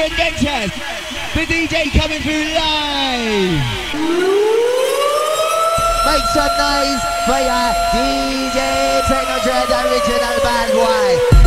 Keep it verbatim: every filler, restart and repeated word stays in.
Gentes, the D J coming through live. Make some noise for your D J Techno Dread original bad boy.